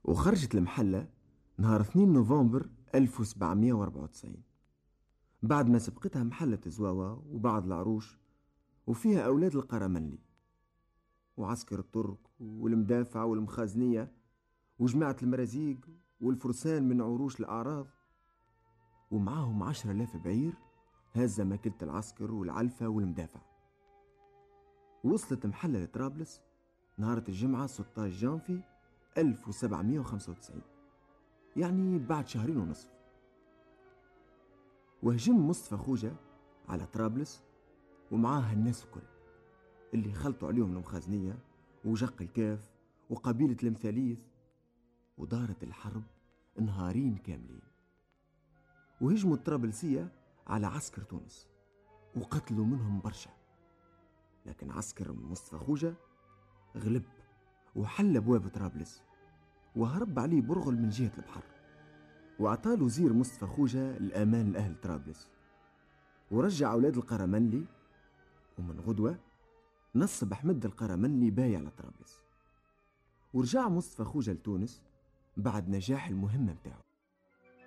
وخرجت المحلة نهار 2 نوفمبر 1794 بعد ما سبقتها محلة زواوة وبعض العروش وفيها أولاد القرمنلي وعسكر الترك والمدافع والمخازنية وجماعة المرازيق والفرسان من عروش الأعراض، ومعاهم 10,000 بعير هازة ماكلة العسكر والعلفة والمدافع. وصلت محلة لطرابلس نهار الجمعة 16 جانفي 1795، يعني بعد 2.5 شهور. وهجم مصطفى خوجة على طرابلس ومعاها الناس الكل اللي خلطوا عليهم المخازنية وجق الكاف وقبيلة المثاليث، ودارت الحرب نهارين كاملين. وهجموا الطرابلسية على عسكر تونس وقتلوا منهم برشا، لكن عسكر مصطفى خوجة غلب وحل أبواب طرابلس وهرب عليه برغل من جهة البحر، وأعطى وزير مصطفى خوجة الأمان لأهل طرابلس، ورجع أولاد القرمنلي. ومن غدوة نصب أحمد القرمنلي بايع على طرابلس، ورجع مصطفى خوجة لتونس بعد نجاح المهمة متاعه.